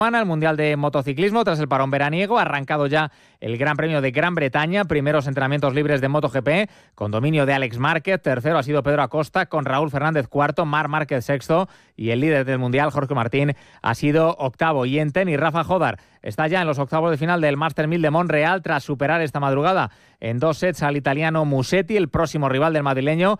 El Mundial de Motociclismo tras el parón veraniego. Ha arrancado ya el Gran Premio de Gran Bretaña. Primeros entrenamientos libres de MotoGP con dominio de Alex Márquez. Tercero ha sido Pedro Acosta con Raúl Fernández cuarto, Marc Márquez sexto y el líder del Mundial, Jorge Martín, ha sido octavo. Y en tenis, Rafa Jodar está ya en los octavos de final del Master 1000 de Montreal tras superar esta madrugada en 2 sets al italiano Musetti. El próximo rival del madrileño